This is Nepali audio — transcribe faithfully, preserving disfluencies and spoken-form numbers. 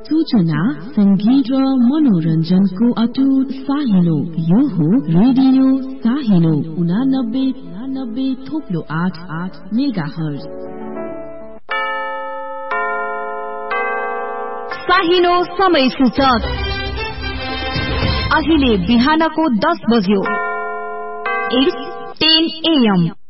सूचना संगीत र मनोरञ्जनको अटुट साहिलो यो हो रेडियो साहिलो उनानब्बे उनानब्बे थोप्लो आठ आठ मेगाहर्ज। साहिलो समय सूचक अहिले बिहानको दस बज्यो। It's ten a.m..